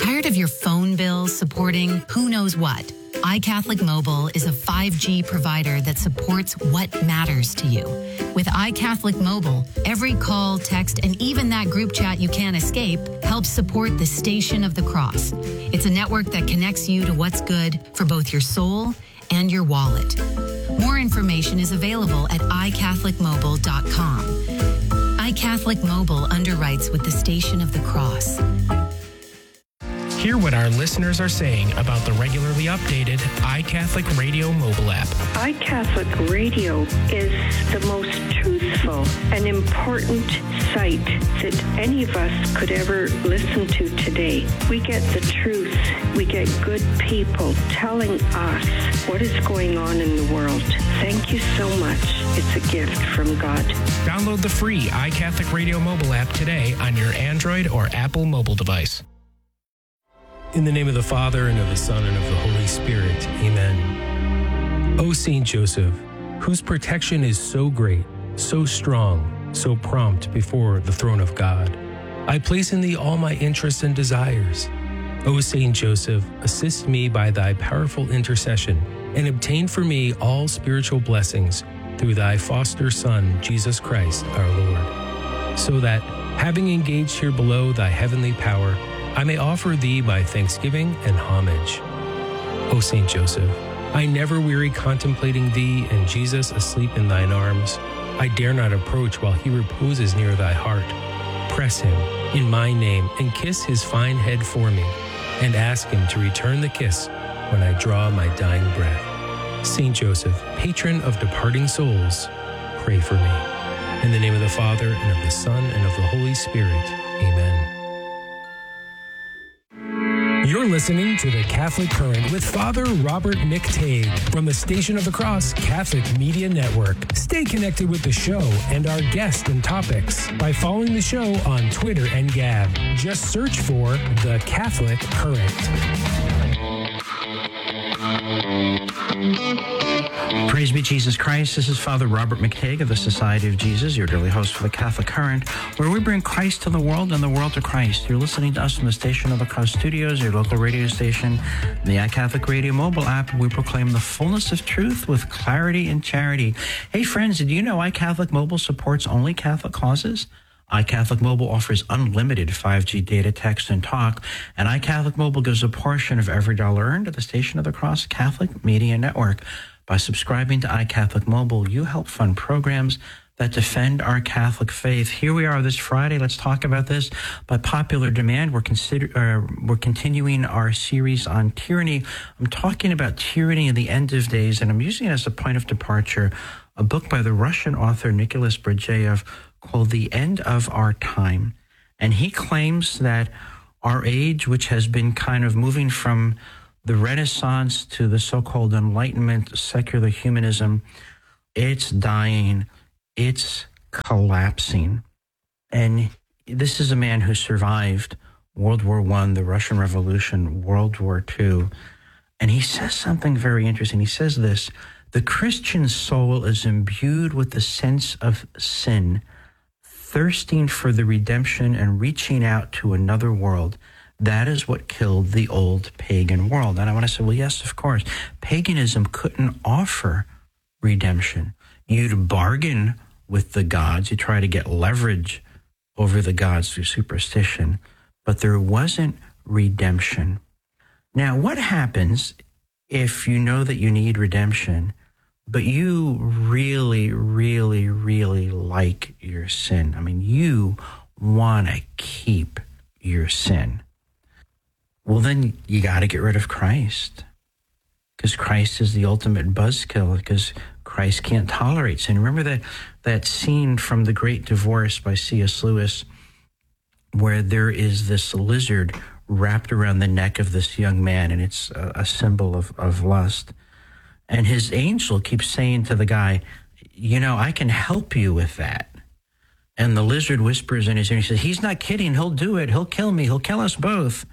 Tired of your phone bill supporting who knows what? iCatholic Mobile is a 5G provider that supports what matters to you. With iCatholic Mobile, every call, text, and even that group chat you can't escape helps support the Station of the Cross. It's a network that connects you to what's good for both your soul and your wallet. More information is available at iCatholicMobile.com. iCatholic Mobile underwrites with the Station of the Cross. Hear what our listeners are saying about the regularly updated iCatholic Radio mobile app. iCatholic Radio is the most truthful and important site that any of us could ever listen to today. We get the truth. We get good people telling us what is going on in the world. Thank you so much. It's a gift from God. Download the free iCatholic Radio mobile app today on your Android or Apple mobile device. In the name of the Father, and of the Son, and of the Holy Spirit. Amen. O Saint Joseph, whose protection is so great, so strong, so prompt before the throne of God, I place in thee all my interests and desires. O Saint Joseph, assist me by thy powerful intercession, and obtain for me all spiritual blessings through thy foster Son, Jesus Christ, our Lord, so that, having engaged here below thy heavenly power, I may offer thee my thanksgiving and homage. O Saint Joseph, I never weary contemplating thee and Jesus asleep in thine arms. I dare not approach while he reposes near thy heart. Press him in my name and kiss his fine head for me, and ask him to return the kiss when I draw my dying breath. Saint Joseph, patron of departing souls, pray for me. In the name of the Father, and of the Son, and of the Holy Spirit. Amen. You're listening to The Catholic Current with Father Robert McTague from the Station of the Cross Catholic Media Network. Stay connected with the show and our guests and topics by following the show on Twitter and Gab. Just search for The Catholic Current. Praise be Jesus Christ. This is Father Robert McTague of the Society of Jesus, your daily host for the Catholic Current, where we bring Christ to the world and the world to Christ. You're listening to us from the Station of the Cross Studios, your local radio station, the iCatholic Radio mobile app. We proclaim the fullness of truth with clarity and charity. Hey friends, did you know iCatholic Mobile supports only Catholic causes? iCatholic Mobile offers unlimited 5G data, text, and talk, and iCatholic Mobile gives a portion of every dollar earned to the Station of the Cross Catholic Media Network. By subscribing to iCatholic Mobile, you help fund programs that defend our Catholic faith. Here we are this Friday. Let's talk about this. By popular demand, we're continuing our series on tyranny. I'm talking about tyranny in the end of days, and I'm using it as a point of departure, a book by the Russian author Nicholas Berdyaev called The End of Our Time. And he claims that our age, which has been kind of moving from the Renaissance to the so-called Enlightenment, secular humanism, it's dying, it's collapsing. And this is a man who survived World War I, the Russian Revolution, World War II. And he says something very interesting. He says this: the Christian soul is imbued with the sense of sin, thirsting for the redemption and reaching out to another world. That is what killed the old pagan world. And I want to say, well, yes, of course. Paganism couldn't offer redemption. You'd bargain with the gods. You try to get leverage over the gods through superstition. But there wasn't redemption. Now, what happens if you know that you need redemption, but you really, really, really like your sin? I mean, you want to keep your sin. Well, then you got to get rid of Christ, because Christ is the ultimate buzzkill, because Christ can't tolerate sin. Remember that scene from The Great Divorce by C.S. Lewis, where there is this lizard wrapped around the neck of this young man, and it's a symbol of lust. And his angel keeps saying to the guy, you know, I can help you with that. And the lizard whispers in his ear, he says, he's not kidding, he'll do it, he'll kill me, he'll kill us both.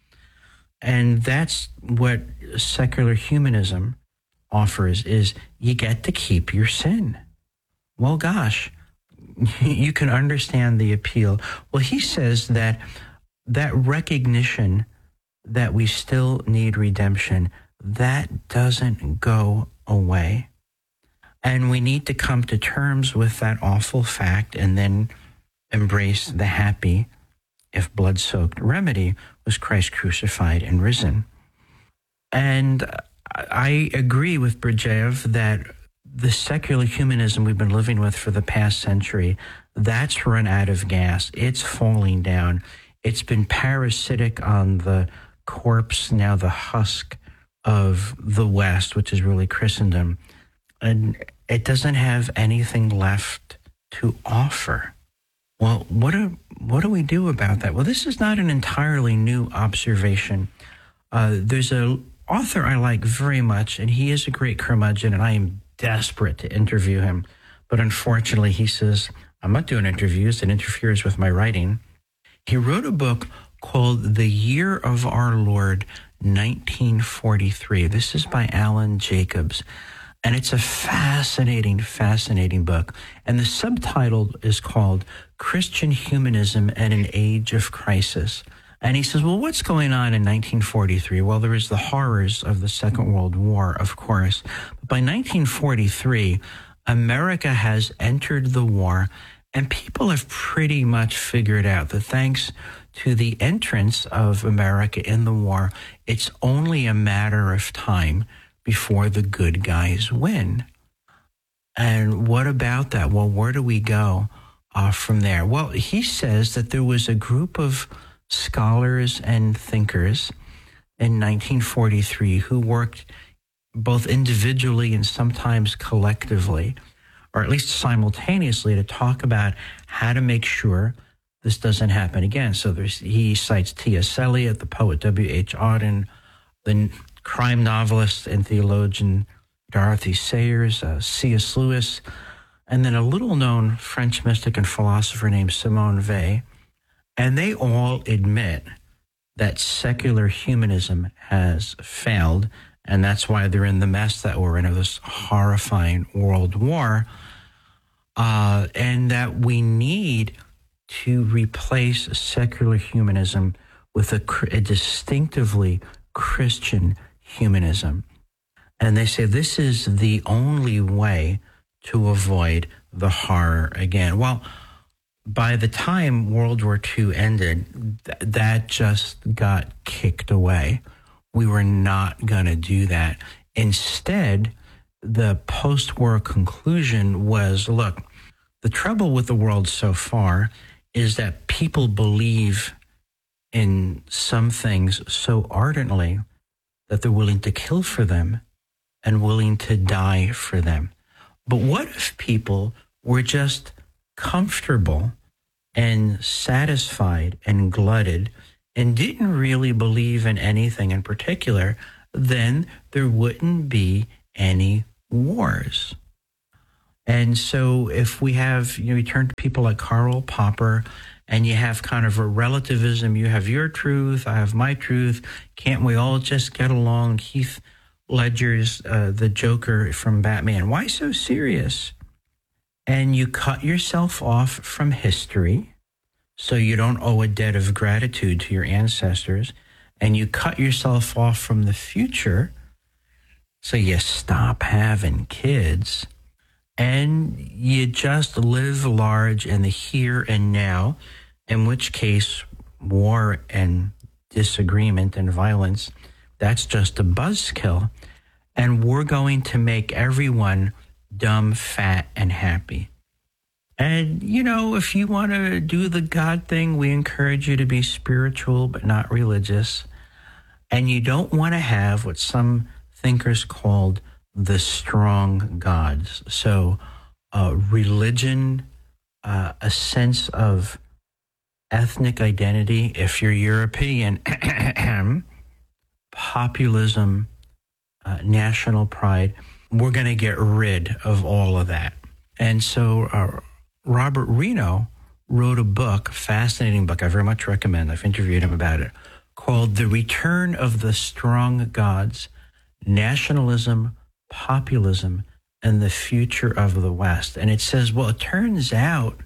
And that's what secular humanism offers, is you get to keep your sin. Well, gosh, you can understand the appeal. Well, he says that recognition that we still need redemption. That doesn't go away. And we need to come to terms with that awful fact and then embrace the happy, if blood-soaked, remedy was Christ crucified and risen. And I agree with Berdyaev that the secular humanism we've been living with for the past century, that's run out of gas. It's falling down. It's been parasitic on the corpse, now the husk of the West, which is really Christendom. And it doesn't have anything left to offer. Well, what do we do about that? Well, this is not an entirely new observation. There's an author I like very much, and he is a great curmudgeon, and I am desperate to interview him. But unfortunately, he says, I'm not doing interviews. It interferes with my writing. He wrote a book called The Year of Our Lord, 1943. This is by Alan Jacobs. And it's a fascinating, fascinating book. And the subtitle is called Christian Humanism and an Age of Crisis. And he says, well, what's going on in 1943? Well, there is the horrors of the Second World War, of course. But by 1943, America has entered the war, and people have pretty much figured out that thanks to the entrance of America in the war, it's only a matter of time before the good guys win. And what about that? Well, where do we go from there? Well, he says that there was a group of scholars and thinkers in 1943 who worked both individually and sometimes collectively, or at least simultaneously, to talk about how to make sure this doesn't happen again. So he cites T.S. Eliot, the poet W.H. Auden, the crime novelist and theologian Dorothy Sayers, C.S. Lewis, and then a little-known French mystic and philosopher named Simone Weil. And they all admit that secular humanism has failed, and that's why they're in the mess that we're in, of this horrifying world war, and that we need to replace secular humanism with a distinctively Christian humanism. And they say this is the only way to avoid the horror again. Well, by the time World War II ended, that just got kicked away. We were not going to do that. Instead, the post-war conclusion was, look, the trouble with the world so far is that people believe in some things so ardently that they're willing to kill for them and willing to die for them. But what if people were just comfortable and satisfied and glutted and didn't really believe in anything in particular? Then there wouldn't be any wars. And so if we have, you turn to people like Karl Popper, and you have kind of a relativism. You have your truth, I have my truth. Can't we all just get along? Heath Ledger's the Joker from Batman. Why so serious? And you cut yourself off from history, so you don't owe a debt of gratitude to your ancestors. And you cut yourself off from the future, so you stop having kids. And you just live large in the here and now, in which case war and disagreement and violence, that's just a buzzkill. And we're going to make everyone dumb, fat, and happy. And, if you want to do the God thing, we encourage you to be spiritual but not religious. And you don't want to have what some thinkers called the strong gods. So religion, a sense of ethnic identity, if you're European, populism, national pride, we're going to get rid of all of that. And so Robert Reno wrote a book, fascinating book, I very much recommend, I've interviewed him about it, called The Return of the Strong Gods, Nationalism, Populism, and the Future of the West. And it says, well, it turns out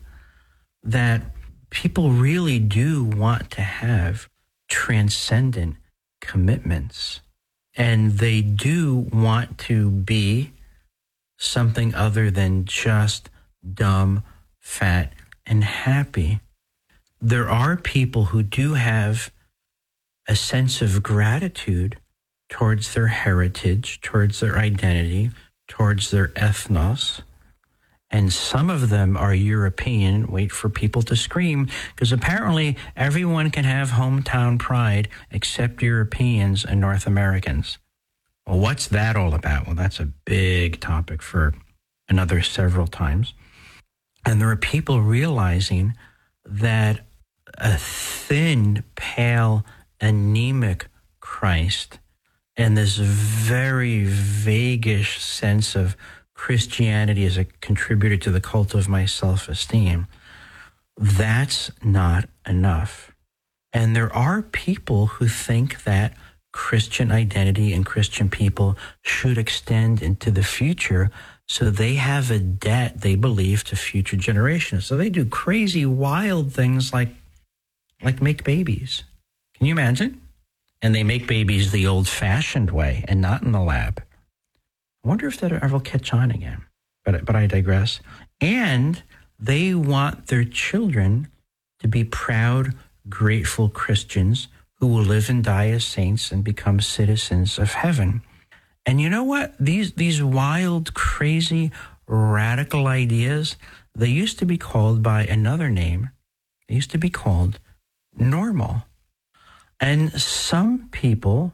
that people really do want to have transcendent commitments. And they do want to be something other than just dumb, fat, and happy. There are people who do have a sense of gratitude towards their heritage, towards their identity, towards their ethnos. And some of them are European. Wait for people to scream, because apparently everyone can have hometown pride except Europeans and North Americans. Well, what's that all about? Well, that's a big topic for another several times. And there are people realizing that a thin, pale, anemic Christ and this very vaguish sense of Christianity as a contributor to the cult of my self-esteem, that's not enough. And there are people who think that Christian identity and Christian people should extend into the future, so they have a debt, they believe, to future generations. So they do crazy, wild things like make babies. Can you imagine? And they make babies the old-fashioned way and not in the lab. I wonder if that ever will catch on again. But I digress. And they want their children to be proud, grateful Christians who will live and die as saints and become citizens of heaven. And you know what? These wild, crazy, radical ideas, they used to be called by another name. They used to be called normal. And some people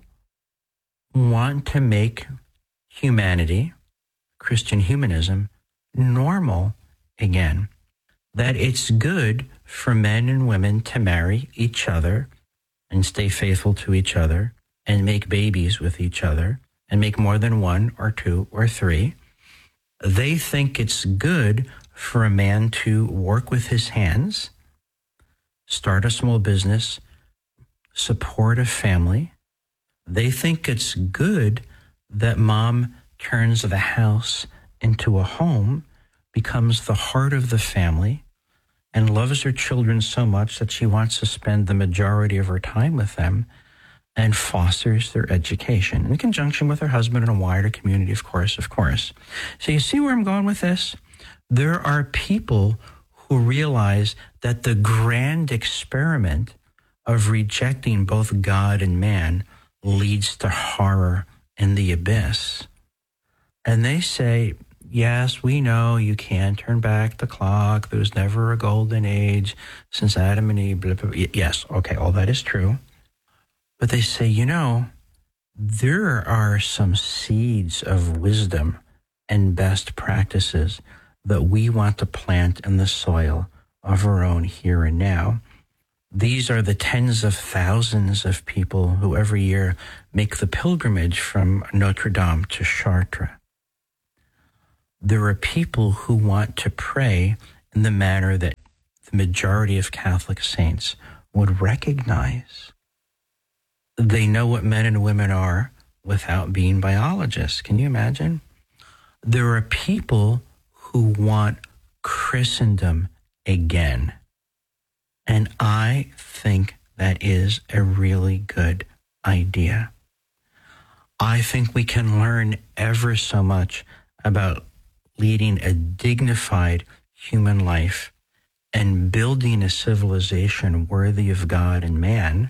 want to make humanity, Christian humanism, normal again. That it's good for men and women to marry each other and stay faithful to each other and make babies with each other and make more than one or two or three. They think it's good for a man to work with his hands, start a small business, support a family. They think it's good that mom turns the house into a home, becomes the heart of the family, and loves her children so much that she wants to spend the majority of her time with them and fosters their education in conjunction with her husband and a wider community, of course. So you see where I'm going with this? There are people who realize that the grand experiment of rejecting both God and man leads to horror and the abyss. And they say, yes, we know you can't turn back the clock. There was never a golden age since Adam and Eve. Blah, blah, blah. Yes, okay, all that is true. But they say, there are some seeds of wisdom and best practices that we want to plant in the soil of our own here and now. These are the tens of thousands of people who every year make the pilgrimage from Notre Dame to Chartres. There are people who want to pray in the manner that the majority of Catholic saints would recognize. They know what men and women are without being biologists. Can you imagine? There are people who want Christendom again. And I think that is a really good idea. I think we can learn ever so much about leading a dignified human life and building a civilization worthy of God and man.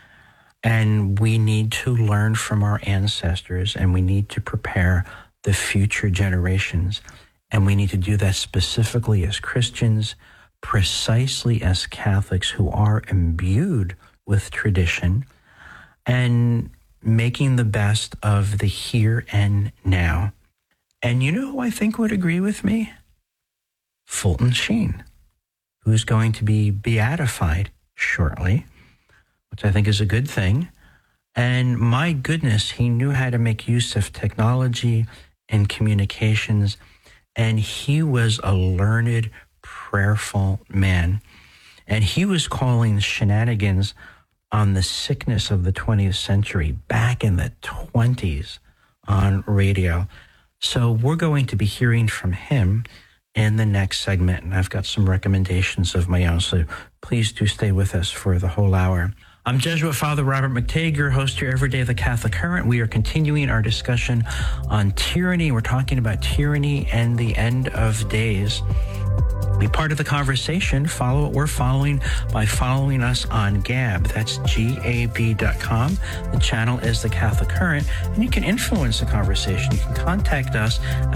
And we need to learn from our ancestors, and we need to prepare the future generations. And we need to do that specifically as Christians, precisely as Catholics who are imbued with tradition, and making the best of the here and now. And you know who I think would agree with me? Fulton Sheen, who's going to be beatified shortly, which I think is a good thing. And my goodness, he knew how to make use of technology and communications, and he was a learned, prayerful man. And he was calling shenanigans on the sickness of the 20th century back in the 20s on radio. So we're going to be hearing from him in the next segment, and I've got some recommendations of my own, so please do stay with us for the whole hour. I'm Jesuit Father Robert McTague, your host here every day of the Catholic Current. We are continuing our discussion on tyranny. We're talking about tyranny and the end of days. Be part of the conversation. Follow what we're following by following us on Gab. That's gab.com. The channel is the Catholic Current, and you can influence the conversation. You can contact us at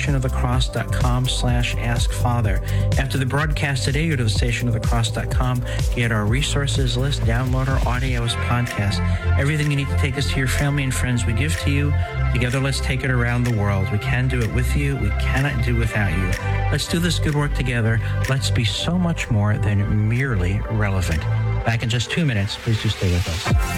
thestationofthecross.com/askfather. After the broadcast today, go to thestationofthecross.com, get our resources list, download our audio as podcast. Everything you need to take us to your family and friends, we give to you. Together, let's take it around the world. We can do it with you. We cannot do without you. Let's do this good work together. Let's be so much more than merely relevant. Back in just 2 minutes. Please do stay with us.